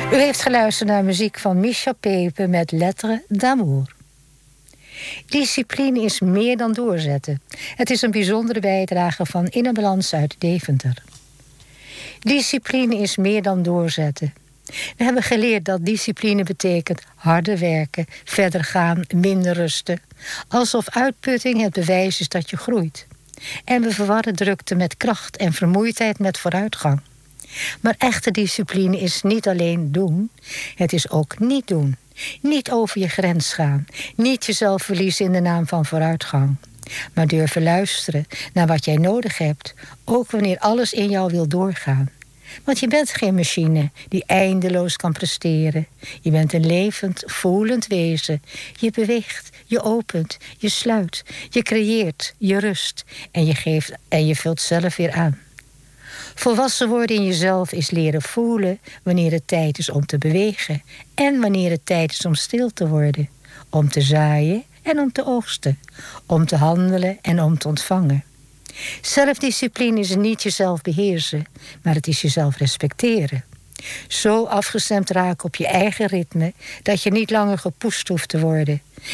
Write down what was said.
U heeft geluisterd naar muziek van Micha Pepe met Lettres d'amour. Discipline is meer dan doorzetten. Het is een bijzondere bijdrage van In een Balans uit Deventer. Discipline is meer dan doorzetten. We hebben geleerd dat discipline betekent harder werken, verder gaan, minder rusten. Alsof uitputting het bewijs is dat je groeit. En we verwarren drukte met kracht en vermoeidheid met vooruitgang. Maar echte discipline is niet alleen doen, het is ook niet doen. Niet over je grens gaan, niet jezelf verliezen in de naam van vooruitgang. Maar durven luisteren naar wat jij nodig hebt, ook wanneer alles in jou wil doorgaan. Want je bent geen machine die eindeloos kan presteren. Je bent een levend, voelend wezen. Je beweegt, je opent, je sluit, je creëert, je rust en je geeft en je vult zelf weer aan. Volwassen worden in jezelf is leren voelen wanneer het tijd is om te bewegen en wanneer het tijd is om stil te worden, om te zaaien en om te oogsten, om te handelen en om te ontvangen. Zelfdiscipline is niet jezelf beheersen, maar het is jezelf respecteren. Zo afgestemd raken op je eigen ritme dat je niet langer gepusht hoeft te worden.